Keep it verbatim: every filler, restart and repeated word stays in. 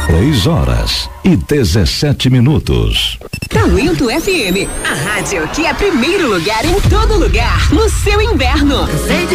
Três horas e dezessete minutos. Talento F M, a rádio que é primeiro lugar em todo lugar no seu inverno.